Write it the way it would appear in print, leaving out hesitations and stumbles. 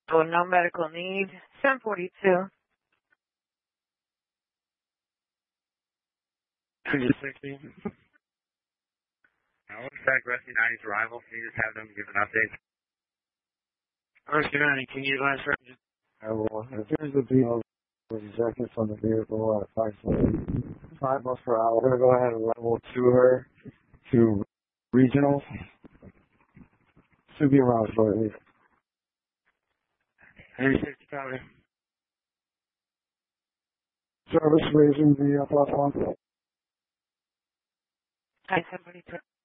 So no medical need. 1042. 260. Now, looks like Rescue 90's arrival. Can you just have them give an update? Rescue 90, can you advise for? I will. Here's the deal. Was ejected from the vehicle at approximately 5 miles per hour. We're going to go ahead and level to her to regional. Should be around shortly. 360, copy. Service raising the plus one. Hi, 1042.